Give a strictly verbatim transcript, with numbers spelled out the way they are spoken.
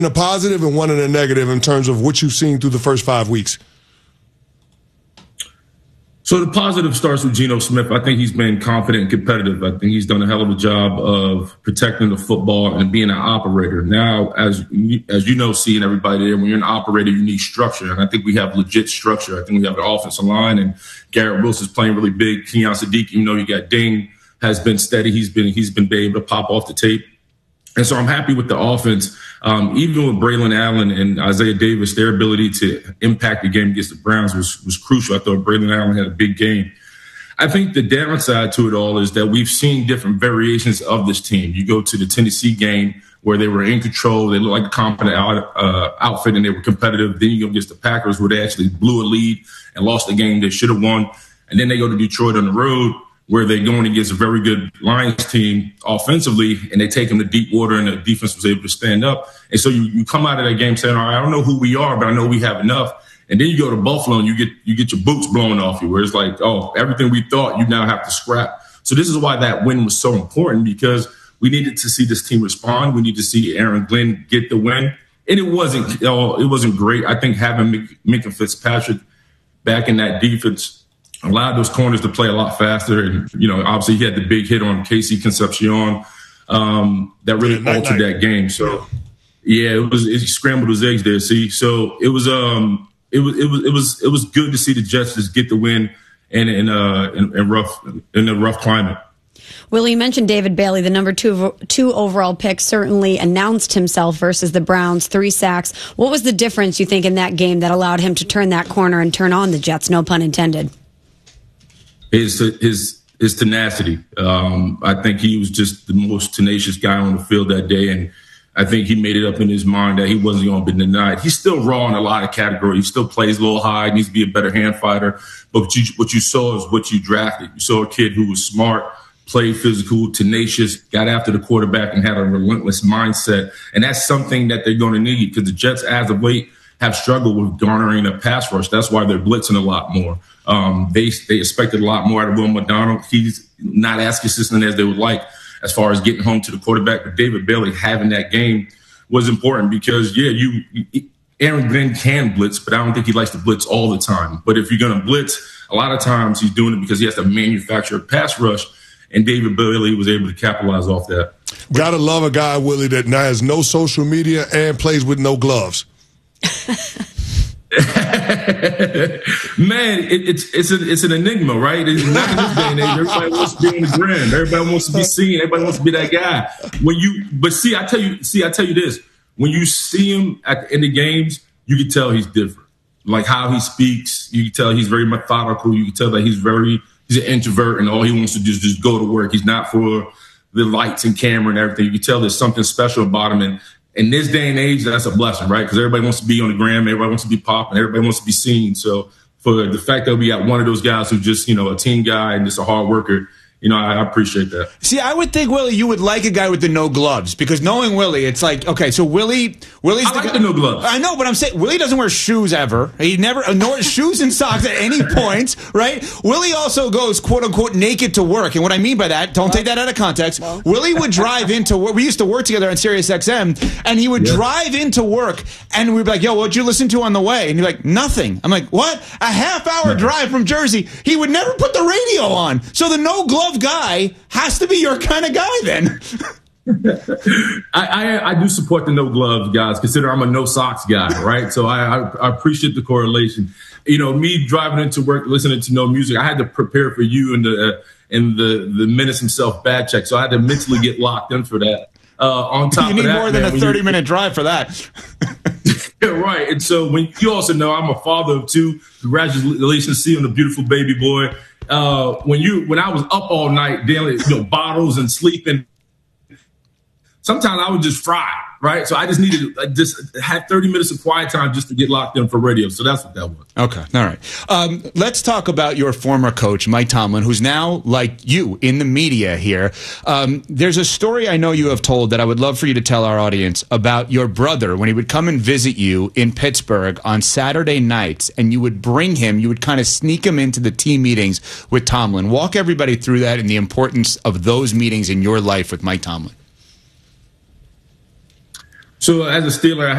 a positive and one in a negative in terms of what you've seen through the first five weeks? So the positive starts with Geno Smith. I think he's been confident and competitive. I think he's done a hell of a job of protecting the football and being an operator. Now, as as you know, seeing everybody there, when you're an operator, you need structure. And I think we have legit structure. I think we have an offensive line, and Garrett Wilson's playing really big. Keon Sadiq, you know, you got Ding has been steady. He's been he's been able to pop off the tape. And so I'm happy with the offense. Um, even with Braylon Allen and Isaiah Davis, their ability to impact the game against the Browns was, was crucial. I thought Braylon Allen had a big game. I think the downside to it all is that we've seen different variations of this team. You go to the Tennessee game where they were in control. They looked like a competent out, uh, outfit and they were competitive. Then you go against the Packers where they actually blew a lead and lost the game they should have won. And then they go to Detroit on the road, where they're going against a very good Lions team offensively, and they take them to deep water, and the defense was able to stand up. And so you, you come out of that game saying, all right, I don't know who we are, but I know we have enough. And then you go to Buffalo, and you get you get your boots blown off you, where it's like, oh, everything we thought, you now have to scrap. So this is why that win was so important, because we needed to see this team respond. We need to see Aaron Glenn get the win. And it wasn't, oh, it wasn't great. I think having Minkah Fitzpatrick back in that defense allowed those corners to play a lot faster. And, you know, obviously he had the big hit on Casey Concepcion um, that really yeah, altered night. that game. So, yeah, it was, it scrambled his eggs there, see? So it was, um, it was, it was, it was, it was good to see the Jets just get the win in, in, uh, in, in rough, in a rough climate. Willie, you mentioned David Bailey, the number two two overall pick, certainly announced himself versus the Browns, three sacks. What was the difference, you think, in that game that allowed him to turn that corner and turn on the Jets, no pun intended? His his his tenacity. Um, I think he was just the most tenacious guy on the field that day, and I think he made it up in his mind that he wasn't going to be denied. He's still raw in a lot of categories. He still plays a little high, needs to be a better hand fighter. But what you, what you saw is what you drafted. You saw a kid who was smart, played physical, tenacious, got after the quarterback, and had a relentless mindset. And that's something that they're going to need, because the Jets, as of late, have struggled with garnering a pass rush. That's why they're blitzing a lot more. Um, they they expected a lot more out of Will McDonald. He's not as consistent as they would like as far as getting home to the quarterback. But David Bailey having that game was important because, yeah, you Aaron Glenn can blitz, but I don't think he likes to blitz all the time. But if you're going to blitz, a lot of times he's doing it because he has to manufacture a pass rush, and David Bailey was able to capitalize off that. Gotta love a guy, Willie, that now has no social media and plays with no gloves. Man, it, it's it's an it's an enigma, right? It's not in this day and age. Everybody wants to be on the gram. Everybody wants to be seen. Everybody wants to be that guy. When you, but see, I tell you, see, I tell you this: when you see him at the end of games, you can tell he's different. Like how he speaks, you can tell he's very methodical. You can tell that he's very he's an introvert, and all he wants to do is just go to work. He's not for the lights and camera and everything. You can tell there's something special about him. And in this day and age, that's a blessing, right? Because everybody wants to be on the gram, everybody wants to be popping, everybody wants to be seen. So for the fact that we got one of those guys who's just, you know, a team guy and just a hard worker, you know, I, I appreciate that. See, I would think, Willie, you would like a guy with the no gloves, because knowing Willie, it's like, okay, so Willie, Willie's I the like guy, the no gloves. I know, but I'm saying Willie doesn't wear shoes ever. He never nor shoes and socks at any point, right? Willie also goes quote unquote naked to work, and what I mean by that, don't take that out of context. Well. Willie would drive into work. We used to work together on Sirius X M, and he would yeah. drive into work, and we'd be like, "Yo, what'd you listen to on the way?" And he'd be like, "Nothing." I'm like, "What? A half hour drive from Jersey?" He would never put the radio on. So the no glove guy has to be your kind of guy then. I, I, I do support the no gloves guys. Consider I'm a no socks guy, right? So I, I, I appreciate the correlation. You know, me driving into work, listening to no music, I had to prepare for you and the uh, and the the Menace himself bad check. So I had to mentally get locked in for that. Uh, on top you need of that, more than man, a thirty minute drive for that. Yeah, right. And so when you also know I'm a father of two. Congratulations, see on the beautiful baby boy. Uh, when you when I was up all night dealing, you know, bottles and sleeping, sometimes I would just fry, right? So I just needed to just have thirty minutes of quiet time just to get locked in for radio. So that's what that was. Okay, all right. Um, let's talk about your former coach, Mike Tomlin, who's now, like you, in the media here. Um, there's a story I know you have told that I would love for you to tell our audience about your brother when he would come and visit you in Pittsburgh on Saturday nights, and you would bring him, you would kind of sneak him into the team meetings with Tomlin. Walk everybody through that and the importance of those meetings in your life with Mike Tomlin. So as a Steeler, I